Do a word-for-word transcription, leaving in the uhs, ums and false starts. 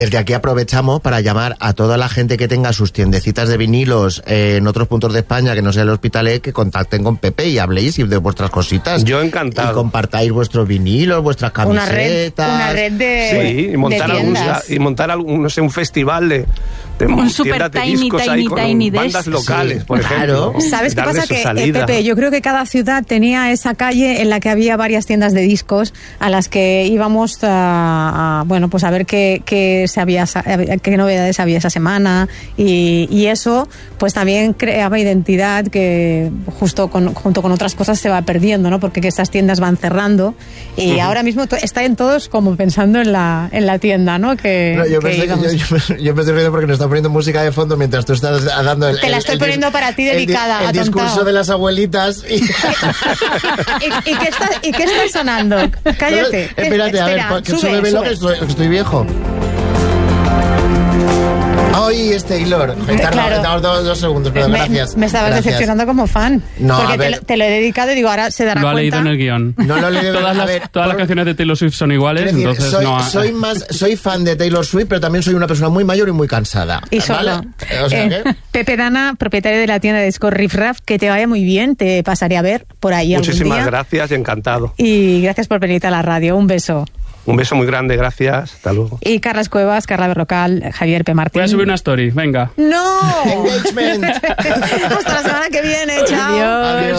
Desde aquí aprovechamos para llamar a toda la gente que tenga sus tiendecitas de vinilos eh, en otros puntos de España, que no sea el Hospitalet, que contacten con Pepe y habléis de vuestras cositas. Yo encantado. Y compartáis vuestros vinilos, vuestras camisetas. Una red, una red de Sí, y montar, de algún, tiendas. y montar algún, no sé, un festival de, de Un tiendas super de tiny, discos tiny, ahí con tiny bandas desk. locales, Sí, por claro. ejemplo. ¿Sabes qué Darle pasa? su Que, eh, salida. Pepe, yo creo que cada ciudad tenía esa calle en la que había varias tiendas de discos a las que íbamos a, a bueno, pues a ver qué, qué, se había, qué novedades había esa semana y, y eso pues también creaba identidad que justo con, junto con otras cosas se va perdiendo, ¿no? Porque que estas tiendas van cerrando y uh-huh. ahora mismo to- están todos como pensando en la, en la tienda, ¿no? Que, no, yo, que pensé, yo, yo, yo me estoy riendo porque nos está poniendo música de fondo mientras tú estás dando el... Te la el, estoy el, poniendo el, para ti dedicada, El, el discurso atontao. de las abuelitas. Y... ¿Y, y, qué está, ¿Y qué está sonando? Cállate. Pero, espérate, Espera, a ver, que sube, sube, sube. que estoy, que estoy viejo. Ay, es Taylor. Claro. Damos dos, dos segundos, perdón, me, gracias. Me estabas gracias. decepcionando como fan. No, porque a ver. te, lo, te lo he dedicado y digo, ahora se dará Lo ha cuenta. leído en el guión. No lo he leído. Todas, a las, ver, todas por... las canciones de Taylor Swift son iguales, decir, entonces soy, no... soy, más, soy fan de Taylor Swift, pero también soy una persona muy mayor y muy cansada. Y solo. ¿Vale? O sea, eh, ¿qué? Pepe Dana, propietario de la tienda de discos Riff Raff, que te vaya muy bien, te pasaré a ver por ahí algún Muchísimas día. gracias y encantado. Y gracias por venir a la radio. Un beso. Un beso muy grande, gracias. Hasta luego. Y Carlas Cuevas, Carla Berrocal, Javier P. Martín. Voy a subir una story, venga. ¡No! Engagement. Hasta la semana que viene, chao. Adiós.